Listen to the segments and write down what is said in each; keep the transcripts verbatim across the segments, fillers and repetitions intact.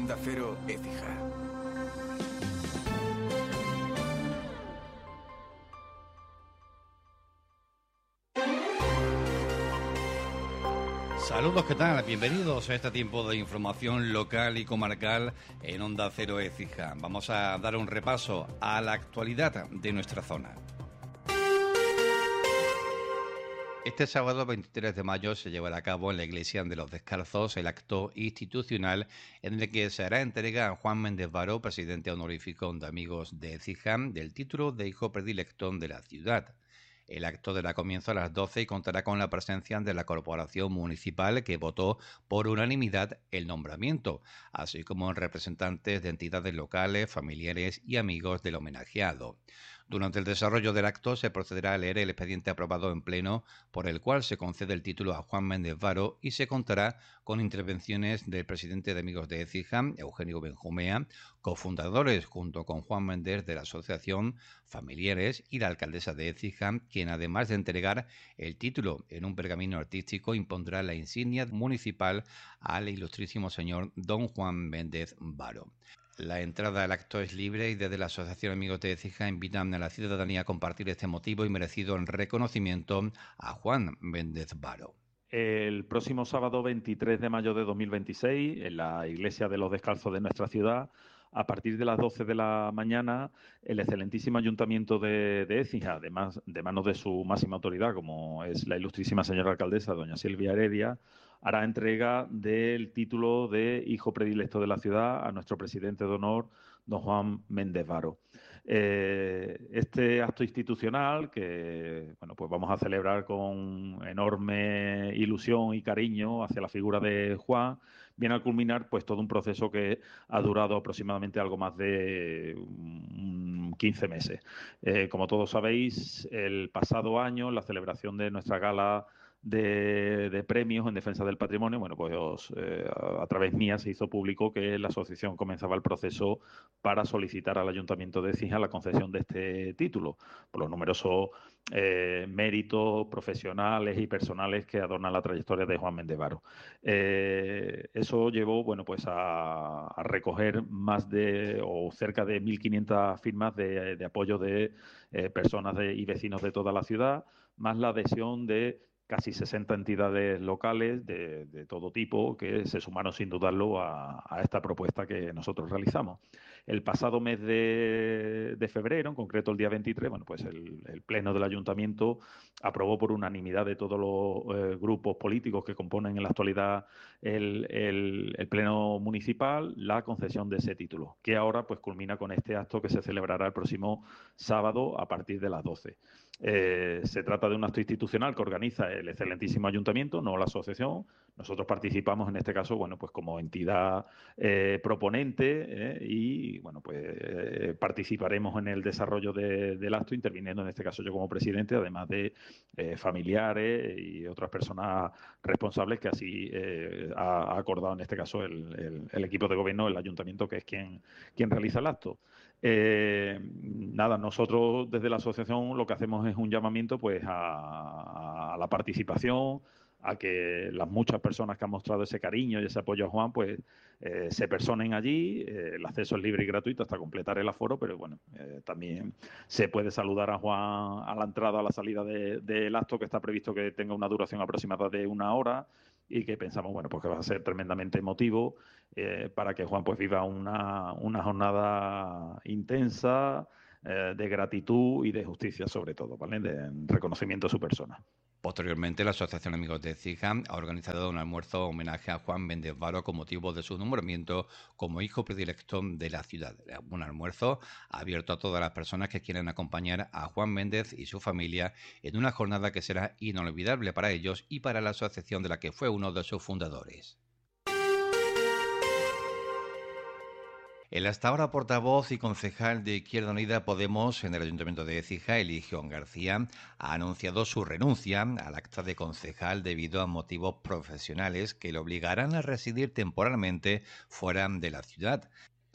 Onda Cero, Écija. Saludos, ¿qué tal? Bienvenidos a este tiempo de información local y comarcal en Onda Cero Écija. Vamos a dar un repaso a la actualidad de nuestra zona. Este sábado veintitrés de mayo se llevará a cabo en la Iglesia de los Descalzos el acto institucional en el que se hará entrega a Juan Méndez Varo, presidente honorífico de Amigos de Écija, del título de hijo predilecto de la ciudad. El acto dará comienzo a las doce y contará con la presencia de la Corporación Municipal, que votó por unanimidad el nombramiento, así como representantes de entidades locales, familiares y amigos del homenajeado. Durante el desarrollo del acto se procederá a leer el expediente aprobado en pleno, por el cual se concede el título a Juan Méndez Varo, y se contará con intervenciones del presidente de Amigos de Écija, Eugenio Benjumea, cofundadores junto con Juan Méndez de la asociación, familiares y la alcaldesa de Écija, quien además de entregar el título en un pergamino artístico impondrá la insignia municipal al ilustrísimo señor don Juan Méndez Varo. La entrada al acto es libre y desde la Asociación Amigos de Écija invitan a la ciudadanía a compartir este motivo y merecido reconocimiento a Juan Méndez Varo. El próximo sábado veintitrés de mayo de dos mil veintiséis, en la Iglesia de los Descalzos de nuestra ciudad, a partir de las doce de la mañana, el excelentísimo Ayuntamiento de, de Écija, además de manos de su máxima autoridad, como es la ilustrísima señora alcaldesa, doña Silvia Heredia, hará entrega del título de hijo predilecto de la ciudad a nuestro presidente de honor, don Juan Méndez Varo. Eh, este acto institucional, que bueno, pues vamos a celebrar con enorme ilusión y cariño hacia la figura de Juan, viene a culminar pues todo un proceso que ha durado aproximadamente algo más de um, quince meses. Eh, como todos sabéis, el pasado año, la celebración de nuestra gala De, de premios en defensa del patrimonio, bueno, pues eh, a, a través mía se hizo público que la asociación comenzaba el proceso para solicitar al Ayuntamiento de Écija la concesión de este título, por los numerosos eh, méritos profesionales y personales que adornan la trayectoria de Juan Méndez Varo. Eh, eso llevó, bueno, pues a, a recoger más de, o cerca de mil quinientas firmas de, de apoyo de eh, personas de, y vecinos de toda la ciudad, más la adhesión de casi sesenta entidades locales de, de todo tipo que se sumaron sin dudarlo a, a esta propuesta que nosotros realizamos. El pasado mes de, de febrero, en concreto el día veintitrés, bueno, pues el, el Pleno del Ayuntamiento aprobó por unanimidad de todos los eh, grupos políticos que componen en la actualidad el, el, el Pleno Municipal la concesión de ese título, que ahora pues culmina con este acto que se celebrará el próximo sábado a partir de las doce. Eh, se trata de un acto institucional que organiza el excelentísimo Ayuntamiento, no la asociación. Nosotros participamos en este caso, bueno, pues como entidad eh, proponente eh, y, bueno, pues eh, participaremos en el desarrollo de, del acto, interviniendo en este caso yo como presidente, además de eh, familiares y otras personas responsables que así eh, ha acordado en este caso el, el, el equipo de gobierno, el Ayuntamiento, que es quien, quien realiza el acto. Eh, nada, nosotros desde la asociación lo que hacemos es un llamamiento pues a, a la participación, a que las muchas personas que han mostrado ese cariño y ese apoyo a Juan pues eh, se personen allí. Eh, el acceso es libre y gratuito hasta completar el aforo, pero bueno, eh, también se puede saludar a Juan a la entrada, a la salida de, del acto, que está previsto que tenga una duración aproximada de una hora y que pensamos, bueno, pues que va a ser tremendamente emotivo eh, para que Juan pues viva una, una jornada intensa eh, de gratitud y de justicia sobre todo, ¿vale? De reconocimiento a su persona. Posteriormente, la Asociación Amigos de Écija ha organizado un almuerzo homenaje a Juan Méndez Varo con motivo de su nombramiento como hijo predilecto de la ciudad. Un almuerzo abierto a todas las personas que quieran acompañar a Juan Méndez y su familia en una jornada que será inolvidable para ellos y para la asociación de la que fue uno de sus fundadores. El hasta ahora portavoz y concejal de Izquierda Unida Podemos en el Ayuntamiento de Écija, Eligio García, ha anunciado su renuncia al acta de concejal debido a motivos profesionales que le obligarán a residir temporalmente fuera de la ciudad.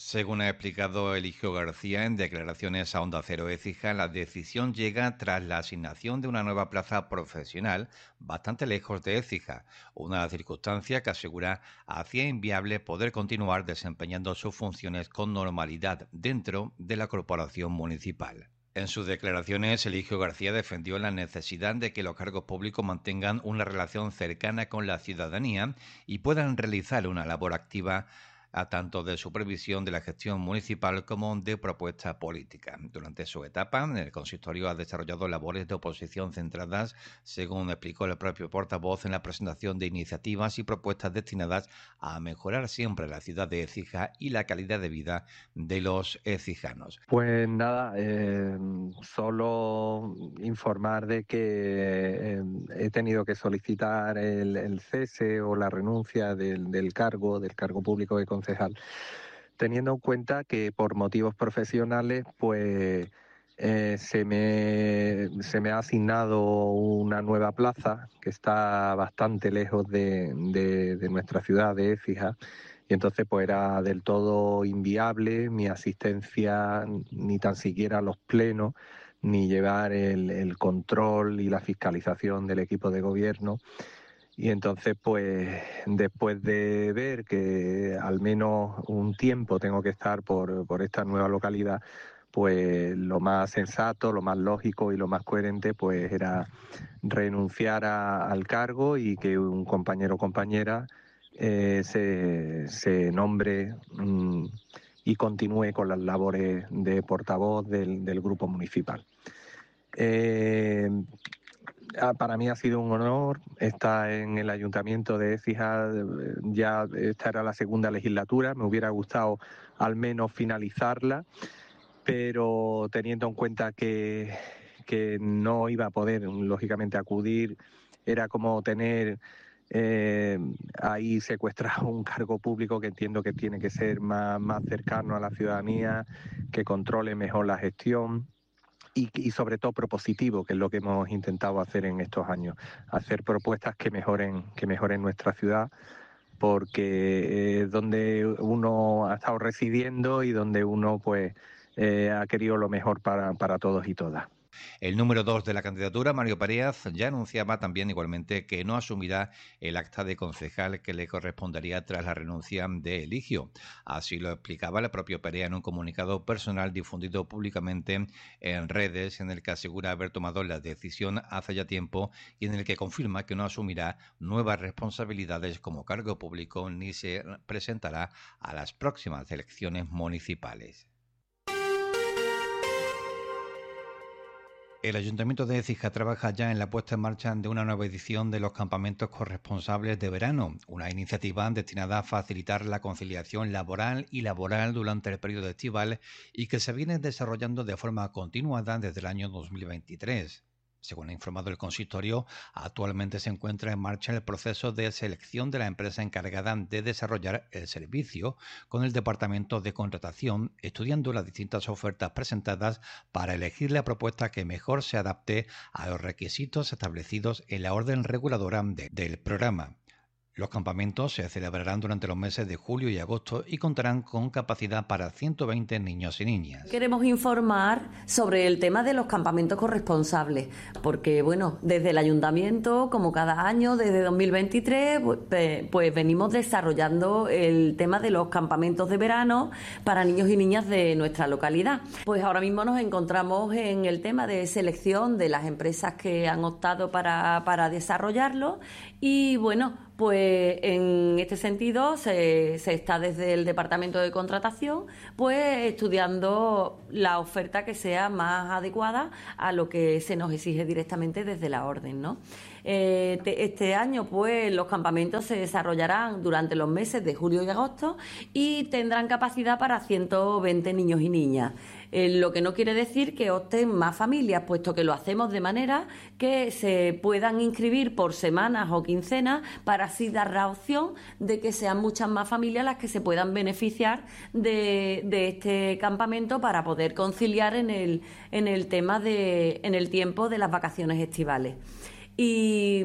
Según ha explicado Eligio García en declaraciones a Onda Cero Écija, la decisión llega tras la asignación de una nueva plaza profesional bastante lejos de Écija, una circunstancia que asegura hacía inviable poder continuar desempeñando sus funciones con normalidad dentro de la corporación municipal. En sus declaraciones, Eligio García defendió la necesidad de que los cargos públicos mantengan una relación cercana con la ciudadanía y puedan realizar una labor activa a tanto de supervisión de la gestión municipal como de propuesta política. Durante su etapa, el consistorio ha desarrollado labores de oposición centradas, según explicó el propio portavoz, en la presentación de iniciativas y propuestas destinadas a mejorar siempre la ciudad de Écija y la calidad de vida de los ecijanos. Pues nada, eh, solo informar de que eh, he tenido que solicitar el, el cese o la renuncia del, del cargo, del cargo público de concejal, teniendo en cuenta que por motivos profesionales, pues eh, se me, se me ha asignado una nueva plaza que está bastante lejos de, de, de nuestra ciudad de Écija. Y entonces pues era del todo inviable mi asistencia, ni tan siquiera a los plenos, ni llevar el, el control y la fiscalización del equipo de gobierno. Y entonces pues después de ver que al menos un tiempo tengo que estar por, por esta nueva localidad, pues lo más sensato, lo más lógico y lo más coherente pues era renunciar a, al cargo y que un compañero o compañera Eh, se, se nombre mmm, y continúe con las labores de portavoz del, del grupo municipal. Eh, para mí ha sido un honor estar en el Ayuntamiento de Écija. Ya esta era la segunda legislatura, me hubiera gustado al menos finalizarla, pero teniendo en cuenta que, que no iba a poder lógicamente acudir, era como tener Eh, ahí secuestrado un cargo público que entiendo que tiene que ser más, más cercano a la ciudadanía, que controle mejor la gestión y, y sobre todo propositivo, que es lo que hemos intentado hacer en estos años, hacer propuestas que mejoren, que mejoren nuestra ciudad, porque es donde uno ha estado residiendo y donde uno pues eh, ha querido lo mejor para, para todos y todas. El número dos de la candidatura, Mario Pareaz, ya anunciaba también igualmente que no asumirá el acta de concejal que le correspondería tras la renuncia de Eligio. Así lo explicaba el propio Pareaz en un comunicado personal difundido públicamente en redes, en el que asegura haber tomado la decisión hace ya tiempo y en el que confirma que no asumirá nuevas responsabilidades como cargo público ni se presentará a las próximas elecciones municipales. El Ayuntamiento de Écija trabaja ya en la puesta en marcha de una nueva edición de los campamentos corresponsables de verano, una iniciativa destinada a facilitar la conciliación laboral y laboral durante el periodo estival y que se viene desarrollando de forma continuada desde el año dos mil veintitrés. Según ha informado el consistorio, actualmente se encuentra en marcha el proceso de selección de la empresa encargada de desarrollar el servicio con el Departamento de Contratación, estudiando las distintas ofertas presentadas para elegir la propuesta que mejor se adapte a los requisitos establecidos en la orden reguladora de, del programa. Los campamentos se celebrarán durante los meses de julio y agosto y contarán con capacidad para ciento veinte niños y niñas. Queremos informar sobre el tema de los campamentos corresponsables, porque bueno, desde el Ayuntamiento, como cada año, desde dos mil veintitrés, pues, pues venimos desarrollando el tema de los campamentos de verano para niños y niñas de nuestra localidad. Pues ahora mismo nos encontramos en el tema de selección de las empresas que han optado para, para desarrollarlo y bueno, pues en este sentido se, se está desde el Departamento de Contratación pues estudiando la oferta que sea más adecuada a lo que se nos exige directamente desde la orden, ¿no? Eh, este año pues los campamentos se desarrollarán durante los meses de julio y agosto y tendrán capacidad para ciento veinte niños y niñas. Eh, lo que no quiere decir que opten más familias, puesto que lo hacemos de manera que se puedan inscribir por semanas o quincenas para así dar la opción de que sean muchas más familias las que se puedan beneficiar de, de este campamento para poder conciliar en el, en el tema de, en el tiempo de las vacaciones estivales. Y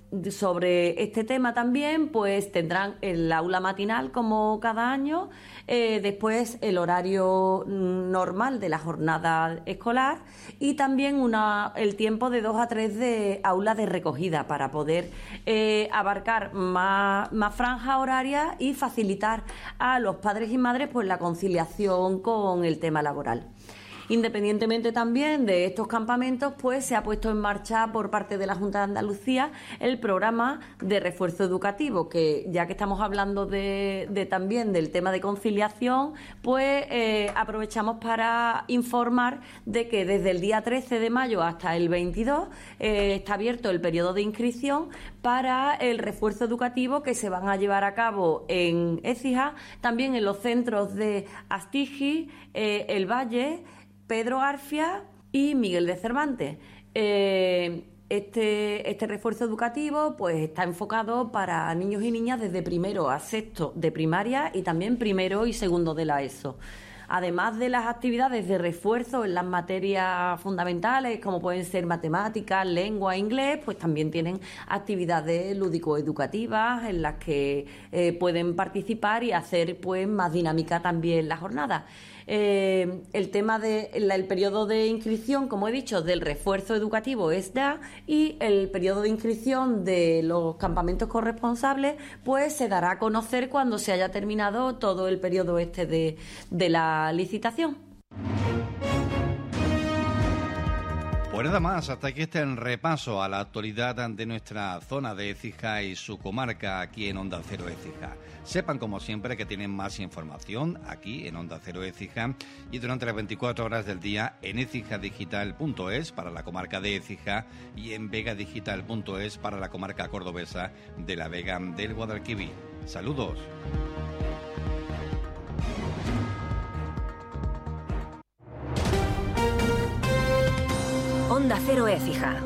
sobre este tema también, pues tendrán el aula matinal como cada año, eh, después el horario normal de la jornada escolar y también una, el tiempo de dos a tres de aula de recogida para poder eh, abarcar más, más franja horaria y facilitar a los padres y madres pues la conciliación con el tema laboral. Independientemente también de estos campamentos, pues se ha puesto en marcha por parte de la Junta de Andalucía el programa de refuerzo educativo, que ya que estamos hablando de, de también del tema de conciliación, pues eh, aprovechamos para informar de que desde el día trece de mayo hasta el veintidós eh, está abierto el periodo de inscripción para el refuerzo educativo que se van a llevar a cabo en Écija, también en los centros de Astigi, eh, El Valle, Pedro Garfia y Miguel de Cervantes. Eh, este, este refuerzo educativo pues está enfocado para niños y niñas desde primero a sexto de primaria y también primero y segundo de la ESO. Además de las actividades de refuerzo en las materias fundamentales, como pueden ser matemáticas, lengua, inglés, pues también tienen actividades lúdico-educativas en las que eh, pueden participar y hacer pues más dinámica también la jornada. Eh, el tema del de, periodo de inscripción, como he dicho, del refuerzo educativo es ya, y el periodo de inscripción de los campamentos corresponsables pues se dará a conocer cuando se haya terminado todo el periodo este de, de la licitación. Pues nada más, hasta aquí este repaso a la actualidad de nuestra zona de Écija y su comarca aquí en Onda Cero Écija. Sepan, como siempre, que tienen más información aquí en Onda Cero Écija y durante las veinticuatro horas del día en écijadigital punto es para la comarca de Écija y en vegadigital punto es para la comarca cordobesa de la Vega del Guadalquivir. Saludos. Onda Cero Écija.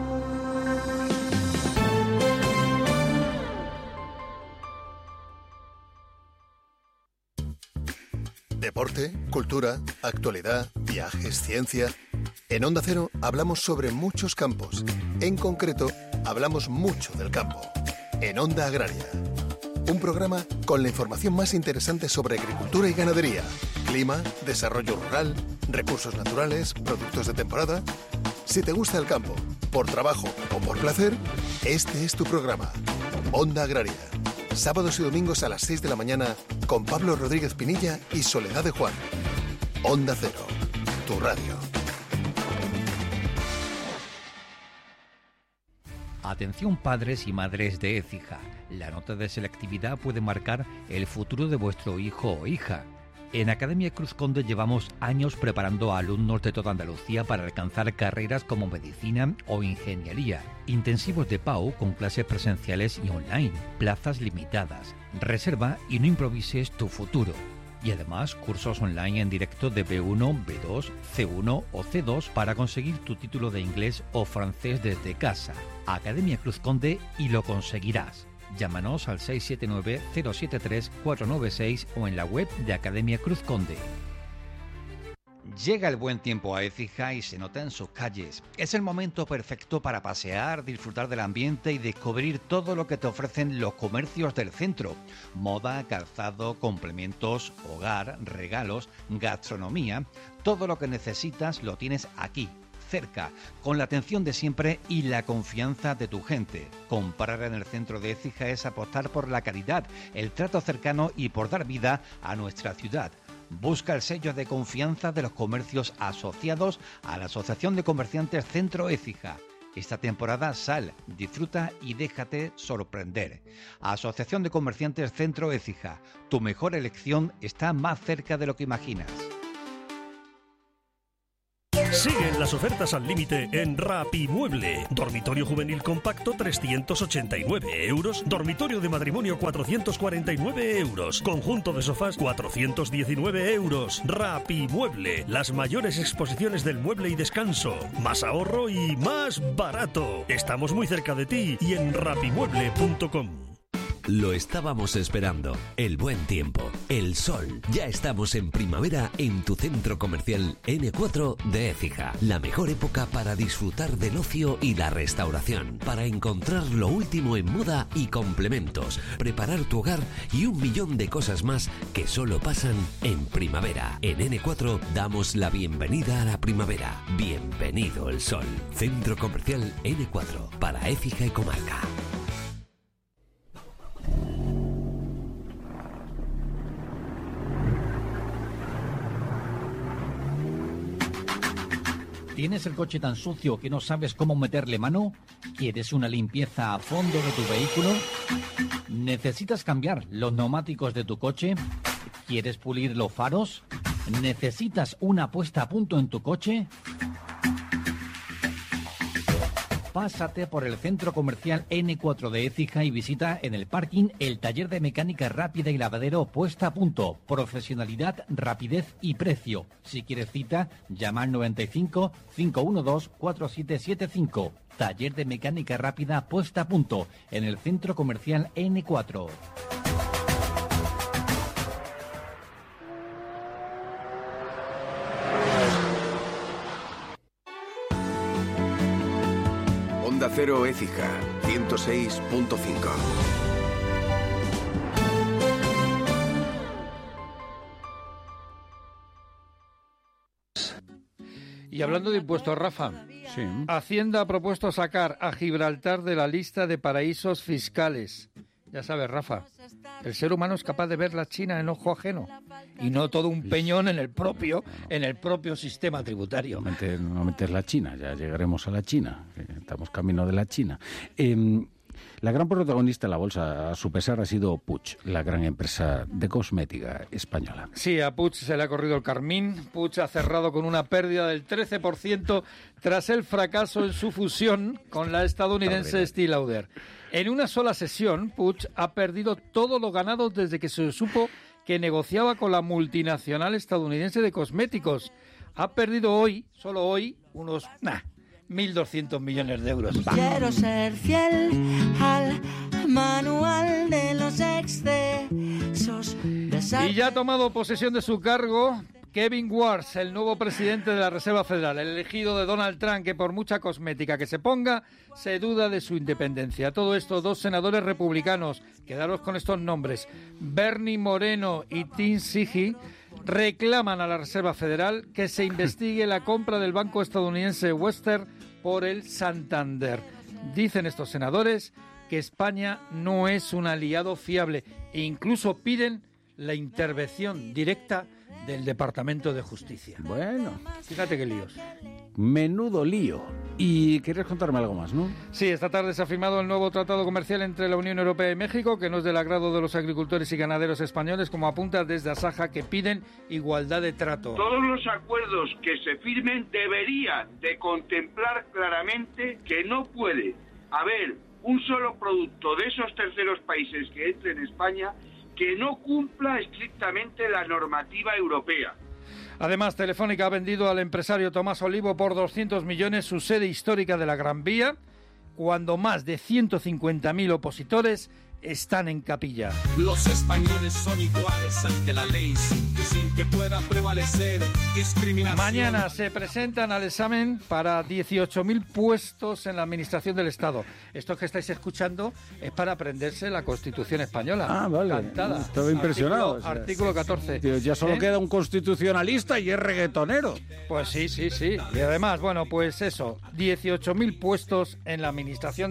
Deporte, cultura, actualidad, viajes, ciencia. En Onda Cero hablamos sobre muchos campos. En concreto, hablamos mucho del campo. En Onda Agraria. Un programa con la información más interesante sobre agricultura y ganadería, clima, desarrollo rural, recursos naturales, productos de temporada. Si te gusta el campo, por trabajo o por placer, este es tu programa. Onda Agraria. Sábados y domingos a las seis de la mañana con Pablo Rodríguez Pinilla y Soledad de Juan. Onda Cero, tu radio. Atención padres y madres de Écija. La nota de selectividad puede marcar el futuro de vuestro hijo o hija. En Academia Cruz Conde llevamos años preparando a alumnos de toda Andalucía para alcanzar carreras como medicina o ingeniería. Intensivos de P A U con clases presenciales y online, plazas limitadas. Reserva y no improvises tu futuro. Y además cursos online en directo de B uno, B dos, C uno o C dos para conseguir tu título de inglés o francés desde casa. Academia Cruz Conde y lo conseguirás. Llámanos al seis siete nueve, cero siete tres, cuatro nueve seis o en la web de Academia Cruz Conde. Llega el buen tiempo a Écija y se nota en sus calles. Es el momento perfecto para pasear, disfrutar del ambiente y descubrir todo lo que te ofrecen los comercios del centro. Moda, calzado, complementos, hogar, regalos, gastronomía. Todo lo que necesitas lo tienes aquí, cerca, con la atención de siempre y la confianza de tu gente. Comprar en el centro de Écija es apostar por la calidad, el trato cercano y por dar vida a nuestra ciudad. Busca el sello de confianza de los comercios asociados a la Asociación de Comerciantes Centro Écija. Esta temporada sal, disfruta y déjate sorprender. Asociación de Comerciantes Centro Écija. Tu mejor elección está más cerca de lo que imaginas. Siguen las ofertas al límite en Rapimueble. Dormitorio juvenil compacto trescientos ochenta y nueve euros. Dormitorio de matrimonio cuatrocientos cuarenta y nueve euros. Conjunto de sofás cuatrocientos diecinueve euros. Rapimueble. Las mayores exposiciones del mueble y descanso. Más ahorro y más barato. Estamos muy cerca de ti y en rapimueble punto com. Lo estábamos esperando. El buen tiempo, el sol. Ya estamos en primavera en tu centro comercial ene cuatro de Écija. La mejor época para disfrutar del ocio y la restauración. Para encontrar lo último en moda y complementos. Preparar tu hogar y un millón de cosas más que solo pasan en primavera. En ene cuatro damos la bienvenida a la primavera. Bienvenido el sol. Centro comercial ene cuatro para Écija y comarca. ¿Tienes el coche tan sucio que no sabes cómo meterle mano? ¿Quieres una limpieza a fondo de tu vehículo? ¿Necesitas cambiar los neumáticos de tu coche? ¿Quieres pulir los faros? ¿Necesitas una puesta a punto en tu coche? Pásate por el centro comercial ene cuatro de Écija y visita en el parking el taller de mecánica rápida y lavadero puesta a punto. Profesionalidad, rapidez y precio. Si quieres cita, llama al noventa y cinco, cinco uno dos, cuatro siete siete cinco. Taller de mecánica rápida puesta a punto en el centro comercial ene cuatro. Onda Cero Écija, ciento seis punto cinco. Y hablando de impuestos, Rafa, sí. Hacienda ha propuesto sacar a Gibraltar de la lista de paraísos fiscales. Ya sabes, Rafa, el ser humano es capaz de ver la China en ojo ajeno y no todo un peñón en el propio, en el propio sistema tributario. No meter, no meter la China, ya llegaremos a la China, estamos camino de la China. Eh, la gran protagonista en la bolsa, a su pesar, ha sido Puig, la gran empresa de cosmética española. Sí, a Puig se le ha corrido el carmín. Puig ha cerrado con una pérdida del trece por ciento tras el fracaso en su fusión con la estadounidense Estée Lauder. En una sola sesión, Puig ha perdido todo lo ganado desde que se supo que negociaba con la multinacional estadounidense de cosméticos. Ha perdido hoy, solo hoy, unos nah, mil doscientos millones de euros. Quiero ser fiel al manual de los excesos. Y ya ha tomado posesión de su cargo Kevin Warsh, el nuevo presidente de la Reserva Federal, el elegido de Donald Trump, que por mucha cosmética que se ponga, se duda de su independencia. Todo esto, dos senadores republicanos, quedaros con estos nombres, Bernie Moreno y Tim Sheehy, reclaman a la Reserva Federal que se investigue la compra del banco estadounidense Western por el Santander. Dicen estos senadores que España no es un aliado fiable e incluso piden la intervención directa del Departamento de Justicia. Bueno, fíjate qué líos. Menudo lío. Y querías contarme algo más, ¿no? Sí, esta tarde se ha firmado el nuevo tratado comercial entre la Unión Europea y México, que no es del agrado de los agricultores y ganaderos españoles, como apunta desde Asaja, que piden igualdad de trato. Todos los acuerdos que se firmen deberían de contemplar claramente que no puede haber un solo producto de esos terceros países que entre en España que no cumpla estrictamente la normativa europea. Además, Telefónica ha vendido al empresario Tomás Olivo por doscientos millones su sede histórica de la Gran Vía, cuando más de ciento cincuenta mil opositores están en capilla. Los españoles son iguales ante la ley, sin, sin que pueda prevalecer discriminación. Mañana se presentan al examen para dieciocho mil puestos en la Administración del Estado. Esto que estáis escuchando es para aprenderse la Constitución española. Ah, vale. Cantada. Estaba impresionado. Artículo, o sea, artículo catorce. Tío, ya solo ¿Eh? queda un constitucionalista y es reggaetonero. Pues sí, sí, sí. Y además, bueno, pues eso, dieciocho mil puestos en la Administración